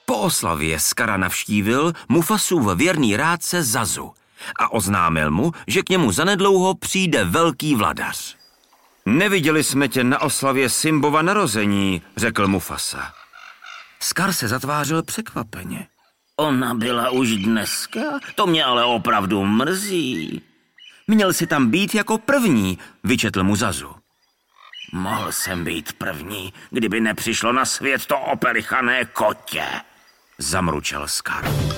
Po oslavě Skara navštívil Mufasův věrný rádce Zazu a oznámil mu, že k němu zanedlouho přijde velký vladař. Neviděli jsme tě na oslavě Simbova narození, řekl Mufasa. Skar se zatvářil překvapeně. Ona byla už dneska? To mě ale opravdu mrzí. Měl si tam být jako první, vyčetl mu Zazu. Mohl jsem být první, kdyby nepřišlo na svět to opelichané kotě, zamručel Skar.